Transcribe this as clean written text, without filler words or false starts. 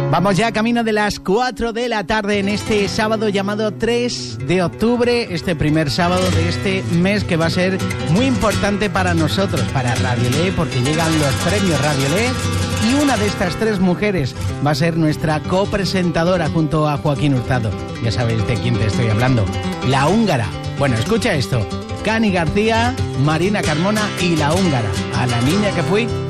Vamos ya camino de las 4 de la tarde en este sábado llamado 3 de octubre, este primer sábado de este mes que va a ser muy importante para nosotros, para Radio Le, porque llegan los premios Radio Le y una de estas tres mujeres va a ser nuestra copresentadora junto a Joaquín Hurtado. Ya sabéis de quién te estoy hablando, la húngara. Bueno, escucha esto, Cani García, Marina Carmona y la húngara, a la niña que fui.